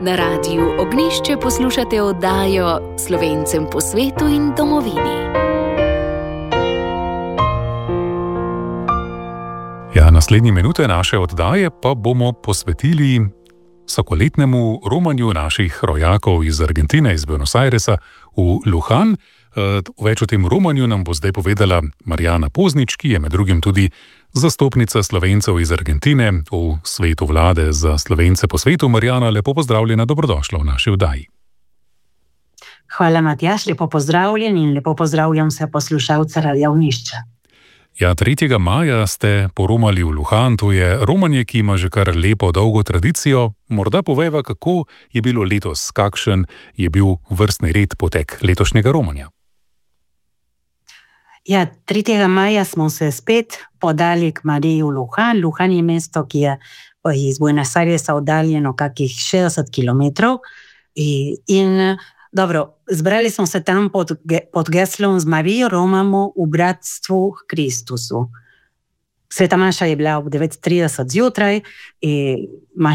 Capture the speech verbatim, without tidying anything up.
Na Radiu Ognjišče poslušate oddajo Slovencem po svetu in domovini. Ja, naslednje minute naše oddaje pa bomo posvetili vsakoletnemu romanju naših rojakov iz Argentine, iz Buenos Airesa v Luján. Več o tem romanju nam bo zdaj povedala Marjana Poznič, ki je med drugim tudi zastopnica Slovencev iz Argentine v svetu vlade za Slovence po svetu. Marjana, lepo pozdravljena, dobrodošla v naši oddaji. Hvala, Matjaž, lepo pozdravljen in lepo pozdravljam vse poslušalce Radia Ognjišče. Ja, tretjega maja ste poromali v Luján, to je romanje, ki ima že kar lepo dolgo tradicijo. Morda povejva, kako je bilo letos, kakšen je bil vrstni red potek letošnjega romanja. Ja, tretjega maja smo se spet podali k Mariji v Luján. Luján je mesto, ki je iz Buenos Airesa oddaljeno kakih šestdeset kilometrov. In dobro, zbrali smo se tam pod, pod geslom z Marijo romamo v bratstvu k Kristusu. Sveta maša je bila ob devet trideset zjutraj in